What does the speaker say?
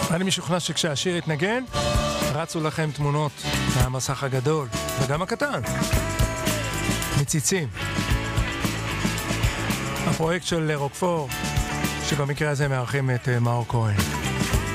אני משוכנע שכשהשיר יתנגן, רצו לכם תמונות מהמסך הגדול וגם הקטן. מציצים. הפרויקט של רוקפור, שבמקרה הזה מארחים את מאור כהן.